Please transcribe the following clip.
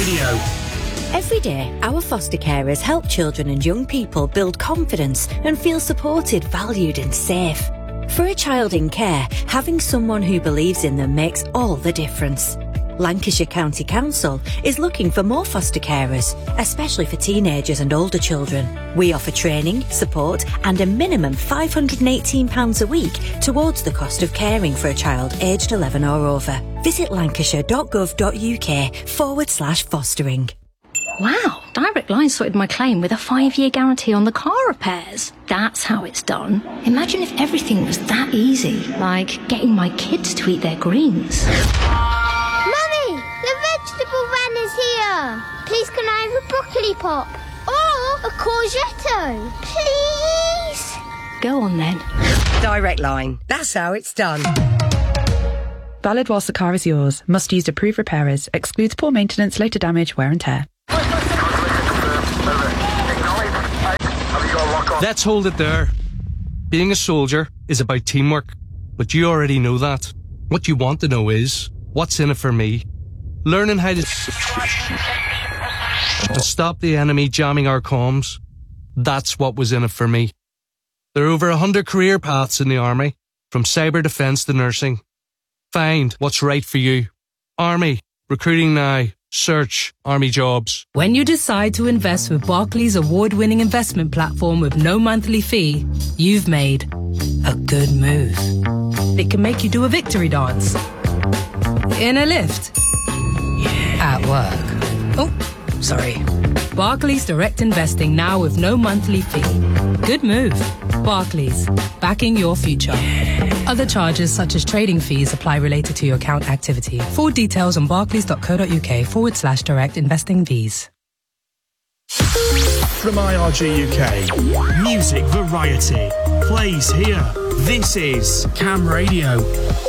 Radio. Every day, our foster carers help children and young people build confidence and feel supported, valued and safe. For a child in care, having someone who believes in them makes all the difference. Lancashire County Council is looking for more foster carers, especially for teenagers and older children. We offer training, support and a minimum £518 a week towards the cost of caring for a child aged 11 or over. Visit lancashire.gov.uk/fostering. Wow, Direct Line sorted my claim with a 5-year guarantee on the car repairs. That's how it's done. Imagine if everything was that easy, like getting my kids to eat their greens. Mummy, the vegetable van is here. Please can I have a broccoli pop? Or a courgette? Please? Go on then. Direct Line. That's how it's done. Valid whilst the car is yours. Must use approved repairers. Excludes poor maintenance, later damage, wear and tear. Let's hold it there. Being a soldier is about teamwork, but you already know that. What you want to know is, what's in it for me? Learning how to stop the enemy jamming our comms. That's what was in it for me. There are over 100 career paths in the Army, from cyber defence to nursing. Find what's right for you. Army, recruiting now. Search Army jobs. When you decide to invest with Barclays award-winning investment platform with no monthly fee, you've made a good move. It can make you do a victory dance. In a lift. At work. Oh, sorry. Barclays Direct Investing now with no monthly fee. Good move. Barclays, backing your future. Other charges such as trading fees apply related to your account activity. Full details on barclays.co.uk/direct investing fees. From IRG UK, music variety plays here. This is Cam Radio.